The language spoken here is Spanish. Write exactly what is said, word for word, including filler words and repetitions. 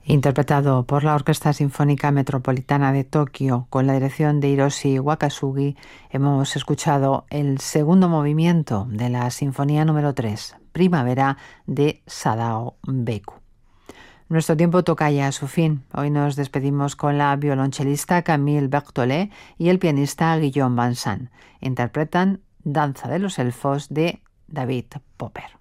Interpretado por la Orquesta Sinfónica Metropolitana de Tokio con la dirección de Hiroshi Wakasugi, hemos escuchado el segundo movimiento de la Sinfonía número tres, Primavera, de Sadao Beku. Nuestro tiempo toca ya a su fin. Hoy nos despedimos con la violonchelista Camille Berthollet y el pianista Guillaume Vincent. Interpretan Danza de los Elfos de David Popper.